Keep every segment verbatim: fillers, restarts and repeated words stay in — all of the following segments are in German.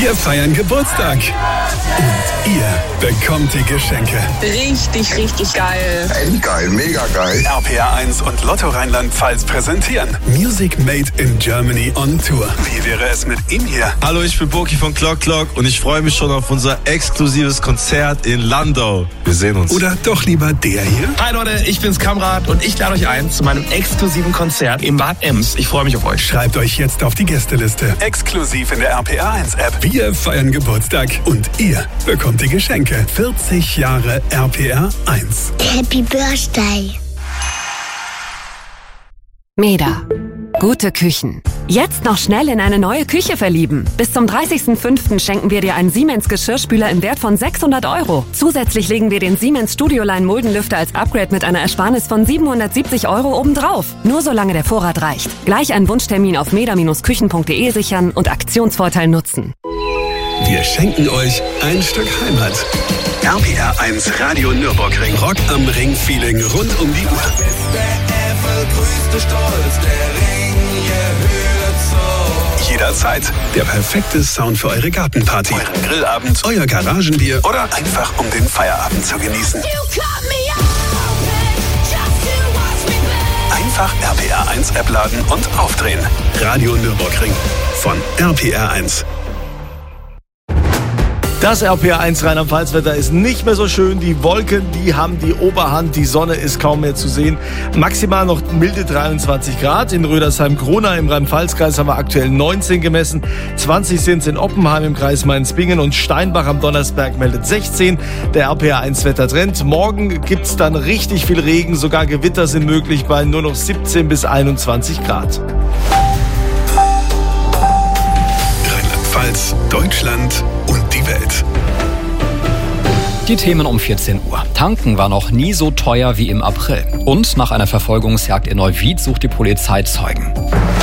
Wir feiern Geburtstag. Und ihr bekommt die Geschenke. Richtig, richtig geil. Endgeil, mega geil. R P R eins und Lotto Rheinland-Pfalz präsentieren Music Made in Germany on Tour. Wie wäre es mit ihm hier? Hallo, ich bin Boki von Clock Clock und ich freue mich schon auf unser exklusives Konzert in Landau. Wir sehen uns. Oder doch lieber der hier? Hi Leute, ich bin's Kamrat und ich lade euch ein zu meinem exklusiven Konzert im Bad Ems. Ich freue mich auf euch. Schreibt euch jetzt auf die Gästeliste. Exklusiv in der R P R eins App. Wir feiern Geburtstag und ihr bekommt die Geschenke. vierzig Jahre R P R eins. Happy Birthday. Meda. Gute Küchen. Jetzt noch schnell in eine neue Küche verlieben. Bis zum dreißigsten fünften schenken wir dir einen Siemens Geschirrspüler im Wert von sechshundert Euro. Zusätzlich legen wir den Siemens Studioline Muldenlüfter als Upgrade mit einer Ersparnis von siebenhundertsiebzig Euro obendrauf. Nur solange der Vorrat reicht. Gleich einen Wunschtermin auf meda Bindestrich küchen punkt de sichern und Aktionsvorteil nutzen. Wir schenken euch ein Stück Heimat. R P R eins Radio Nürburgring. Rock am Ring Feeling rund um die Uhr. Jederzeit der perfekte Sound für eure Gartenparty, euren Grillabend, euer Garagenbier oder einfach um den Feierabend zu genießen. Einfach R P R eins App laden und aufdrehen. Radio Nürburgring von R P R eins. Das R P R eins Rheinland-Pfalz-Wetter ist nicht mehr so schön. Die Wolken, die haben die Oberhand. Die Sonne ist kaum mehr zu sehen. Maximal noch milde dreiundzwanzig Grad. In Rödersheim-Krona im Rhein-Pfalz-Kreis haben wir aktuell neunzehn gemessen. zwanzig sind es in Oppenheim im Kreis Mainz-Bingen und Steinbach am Donnersberg meldet sechzehn. Der R P R eins Wettertrend. Morgen gibt's dann richtig viel Regen. Sogar Gewitter sind möglich bei nur noch siebzehn bis einundzwanzig Grad. Rheinland-Pfalz, Deutschland und die Welt. Die Themen um vierzehn Uhr. Tanken war noch nie so teuer wie im April. Und nach einer Verfolgungsjagd in Neuwied sucht die Polizei Zeugen.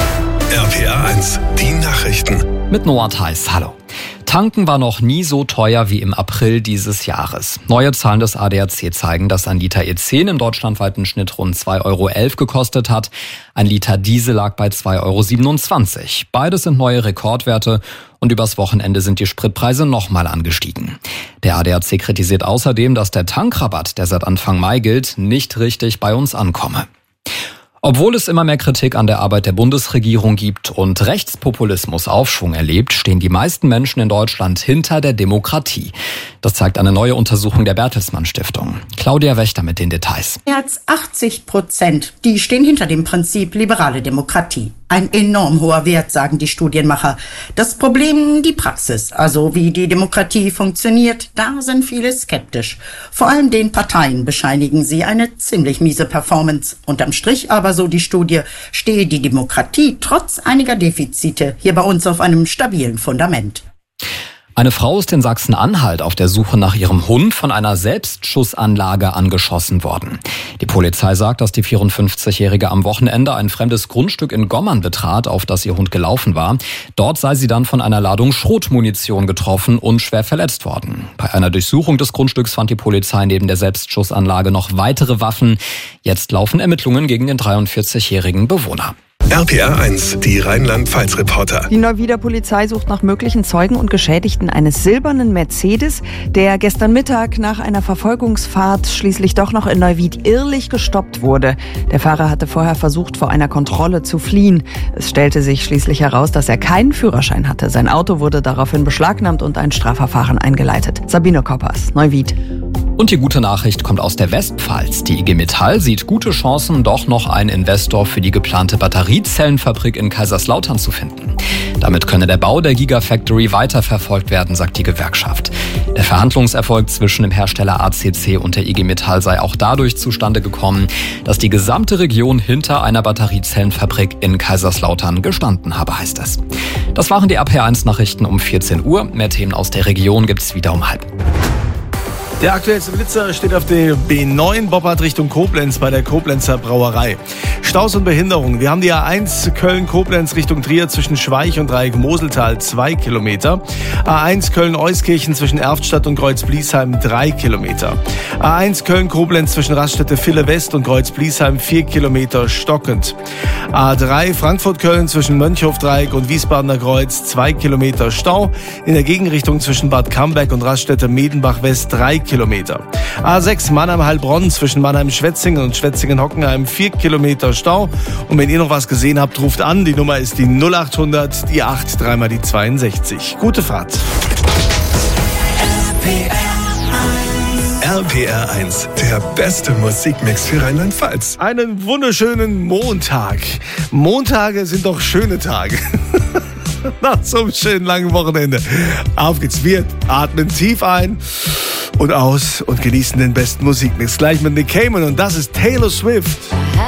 R P R eins, die Nachrichten. Mit Noah Theis, hallo. Tanken war noch nie so teuer wie im April dieses Jahres. Neue Zahlen des A D A C zeigen, dass ein Liter E zehn im deutschlandweiten Schnitt rund zwei Euro elf gekostet hat. Ein Liter Diesel lag bei zwei Euro siebenundzwanzig. Beides sind neue Rekordwerte und übers Wochenende sind die Spritpreise nochmal angestiegen. Der A D A C kritisiert außerdem, dass der Tankrabatt, der seit Anfang Mai gilt, nicht richtig bei uns ankomme. Obwohl es immer mehr Kritik an der Arbeit der Bundesregierung gibt und Rechtspopulismus Aufschwung erlebt, stehen die meisten Menschen in Deutschland hinter der Demokratie. Das zeigt eine neue Untersuchung der Bertelsmann Stiftung. Claudia Wächter mit den Details. Mehr als achtzig Prozent, die stehen hinter dem Prinzip liberale Demokratie. Ein enorm hoher Wert, sagen die Studienmacher. Das Problem, die Praxis, also wie die Demokratie funktioniert, da sind viele skeptisch. Vor allem den Parteien bescheinigen sie eine ziemlich miese Performance. Unterm Strich aber, so die Studie, stehe die Demokratie trotz einiger Defizite hier bei uns auf einem stabilen Fundament. Eine Frau ist in Sachsen-Anhalt auf der Suche nach ihrem Hund von einer Selbstschussanlage angeschossen worden. Die Polizei sagt, dass die vierundfünfzigjährige am Wochenende ein fremdes Grundstück in Gommern betrat, auf das ihr Hund gelaufen war. Dort sei sie dann von einer Ladung Schrotmunition getroffen und schwer verletzt worden. Bei einer Durchsuchung des Grundstücks fand die Polizei neben der Selbstschussanlage noch weitere Waffen. Jetzt laufen Ermittlungen gegen den dreiundvierzigjährigen Bewohner. R P R eins, die Rheinland-Pfalz-Reporter. Die Neuwieder Polizei sucht nach möglichen Zeugen und Geschädigten eines silbernen Mercedes, der gestern Mittag nach einer Verfolgungsfahrt schließlich doch noch in Neuwied irrlich gestoppt wurde. Der Fahrer hatte vorher versucht, vor einer Kontrolle zu fliehen. Es stellte sich schließlich heraus, dass er keinen Führerschein hatte. Sein Auto wurde daraufhin beschlagnahmt und ein Strafverfahren eingeleitet. Sabine Koppers, Neuwied. Und die gute Nachricht kommt aus der Westpfalz. Die I G Metall sieht gute Chancen, doch noch einen Investor für die geplante Batteriezellenfabrik in Kaiserslautern zu finden. Damit könne der Bau der Gigafactory weiterverfolgt werden, sagt die Gewerkschaft. Der Verhandlungserfolg zwischen dem Hersteller A C C und der I G Metall sei auch dadurch zustande gekommen, dass die gesamte Region hinter einer Batteriezellenfabrik in Kaiserslautern gestanden habe, heißt es. Das waren die R P R eins Nachrichten um vierzehn Uhr. Mehr Themen aus der Region gibt's wieder um halb. Der aktuellste Blitzer steht auf der B neun Boppard Richtung Koblenz bei der Koblenzer Brauerei. Staus und Behinderungen. Wir haben die A eins Köln-Koblenz Richtung Trier zwischen Schweich und Dreieck-Moseltal zwei Kilometer. A eins Köln-Euskirchen zwischen Erftstadt und Kreuz-Bliesheim drei Kilometer. A eins Köln-Koblenz zwischen Raststätte-Ville West und Kreuz-Bliesheim vier Kilometer stockend. A drei Frankfurt-Köln zwischen Mönchhof-Dreieck und Wiesbadener Kreuz zwei Kilometer Stau. In der Gegenrichtung zwischen Bad Camberg und Raststätte-Medenbach-West drei Kilometer. A sechs Mannheim-Heilbronn zwischen Mannheim-Schwetzingen und Schwetzingen-Hockenheim vier Kilometer Stau. Und wenn ihr noch was gesehen habt, ruft an. Die Nummer ist die null acht hundert, die acht, dreimal die zweiundsechzig. Gute Fahrt. R P R eins, der beste Musikmix für Rheinland-Pfalz. Einen wunderschönen Montag. Montage sind doch schöne Tage. Nach so einem schönen langen Wochenende. Auf geht's, wir atmen tief ein und aus und genießen den besten Musikmix. Gleich mit Nick Cayman und das ist Taylor Swift.